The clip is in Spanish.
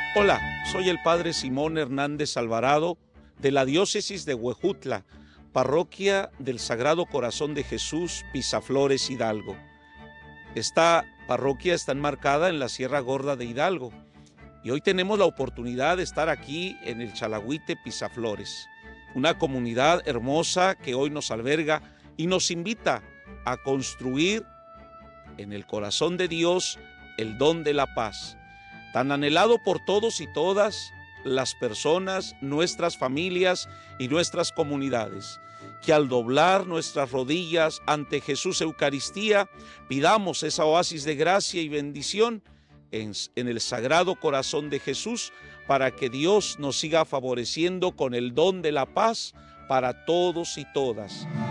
Hola, soy el padre Simón Hernández Alvarado de la diócesis de Huejutla, parroquia del Sagrado Corazón de Jesús, Pisaflores, Hidalgo. Esta parroquia está enmarcada en la Sierra Gorda de Hidalgo y hoy tenemos la oportunidad de estar aquí en el Chalagüite Pisaflores, una comunidad hermosa que hoy nos alberga y nos invita a construir en el corazón de Dios el don de la paz, tan anhelado por todos y todas las personas, nuestras familias y nuestras comunidades, que al doblar nuestras rodillas ante Jesús Eucaristía, pidamos esa oasis de gracia y bendición en el Sagrado Corazón de Jesús, para que Dios nos siga favoreciendo con el don de la paz para todos y todas.